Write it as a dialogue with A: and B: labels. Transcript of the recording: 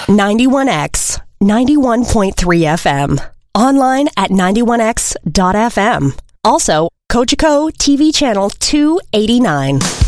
A: 91X, 91.3 FM. Online at 91x.fm. Also, Cogeco TV channel 289.